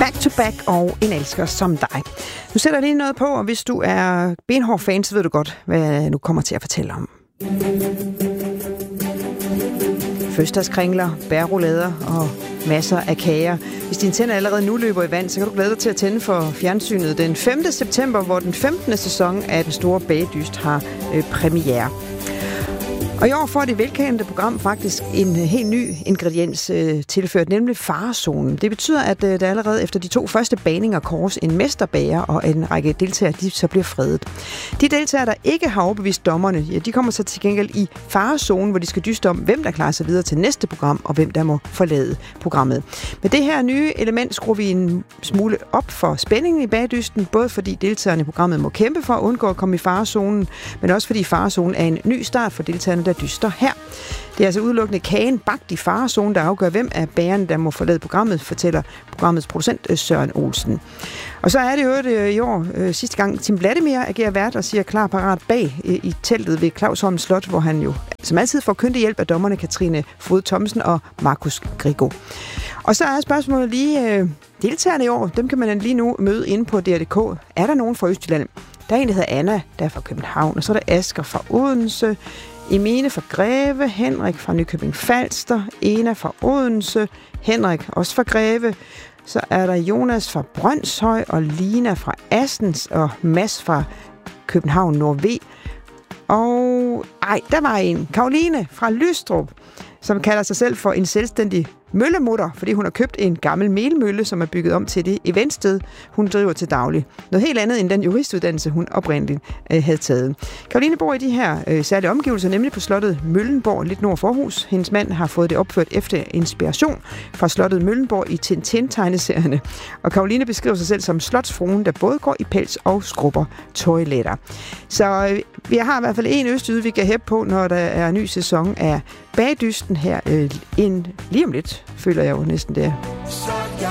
Back to Back og En elsker som dig. Nu sætter jeg lige noget på, og hvis du er benhård fan, så ved du godt, hvad jeg nu kommer til at fortælle om. Fødselsdagskringler, bærroulader og masser af kager. Hvis din tænder allerede nu løber i vand, så kan du glæde dig til at tænde for fjernsynet den 5. september, hvor den 15. sæson af Den Store Bagedyst har premiere. Og i år får det velkendte program faktisk en helt ny ingrediens tilført, nemlig farezonen. Det betyder, at der allerede efter de 2 første baninger kåres en mesterbager og en række deltagere, de så bliver fredet. De deltagere, der ikke har overbevist dommerne, ja, de kommer så til gengæld i farezonen, hvor de skal dyste om, hvem der klarer sig videre til næste program, og hvem der må forlade programmet. Med det her nye element skruer vi en smule op for spændingen i bagdysten, både fordi deltagerne i programmet må kæmpe for at undgå at komme i farezonen, men også fordi farezonen er en ny start for deltagerne, der dyster her. Det er altså udelukkende kagen bagt i farezonen, der afgør, hvem af bagerne, der må forlade programmet, fortæller programmets producent Søren Olsen. Og så er det jo i år sidste gang, Tim Vladimir agerer vært og siger klar parat bag i teltet ved Clausholm Slot, hvor han jo som altid får kyndig hjælp af dommerne Katrine Fod Thomsen og Markus Grigo. Og så er spørgsmålet lige, deltagerne i år, dem kan man lige nu møde inde på DR.dk. Er der nogen fra Østjylland? Der er en, der hedder Anna, der er fra København, og så er der Asger fra Odense, Emine fra Greve, Henrik fra Nykøbing Falster, Ena fra Odense, Henrik også fra Greve. Så er der Jonas fra Brønshøj og Lina fra Assens og Mads fra København Nordv. Og der var en, Karoline fra Lystrup, som kalder sig selv for en selvstændig møllemutter, fordi hun har købt en gammel melmølle, som er bygget om til det eventsted, hun driver til daglig. Noget helt andet end den juristuddannelse, hun oprindeligt havde taget. Karoline bor i de her særlige omgivelser, nemlig på slottet Møllenborg, lidt nord for Aarhus. Hendes mand har fået det opført efter inspiration fra slottet Møllenborg i Tintin-tegneserierne. Og Karoline beskriver sig selv som slotsfruen, der både går i pels og skrubber toiletter. Så vi har i hvert fald en østjyde, vi kan hæppe på, når der er en ny sæson af Bagdysten her lige om lidt, føler jeg jo næsten det.